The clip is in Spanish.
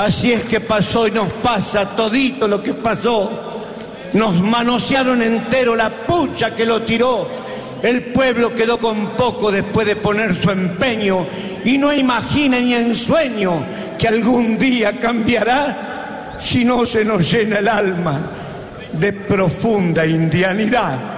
Así es que pasó y nos pasa todito lo que pasó. Nos manosearon entero la pucha que lo tiró. El pueblo quedó con poco después de poner su empeño y no imagina ni en sueño que algún día cambiará si no se nos llena el alma de profunda indianidad.